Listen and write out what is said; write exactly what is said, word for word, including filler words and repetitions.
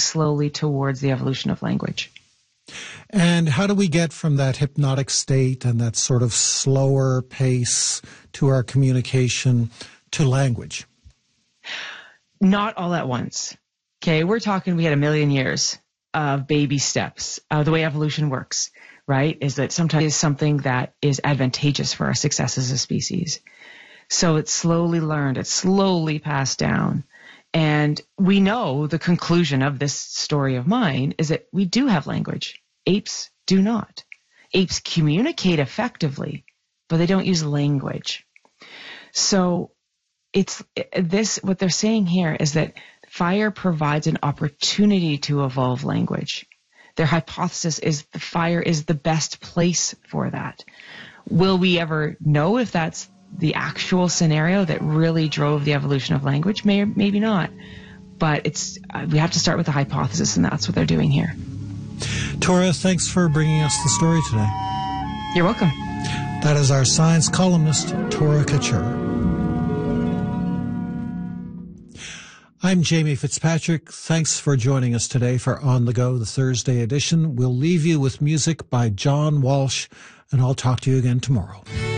slowly towards the evolution of language. And how do we get from that hypnotic state and that sort of slower pace to our communication to language? Not all at once. Okay, we're talking, we had a million years of baby steps. Uh, the way evolution works, right, is that sometimes it's something that is advantageous for our success as a species. So it's slowly learned, it's slowly passed down. And we know the conclusion of this story of mine is that we do have language. Apes do not. Apes communicate effectively, but they don't use language. So it's this, what they're saying here is that fire provides an opportunity to evolve language. Their hypothesis is the fire is the best place for that. Will we ever know if that's the actual scenario that really drove the evolution of language? May or maybe not. But it's uh, we have to start with the hypothesis, and that's what they're doing here. Tora, thanks for bringing us the story today. You're welcome. That is our science columnist, Tora Kachur. I'm Jamie Fitzpatrick. Thanks for joining us today for On the Go, the Thursday edition. We'll leave you with music by John Walsh, and I'll talk to you again tomorrow.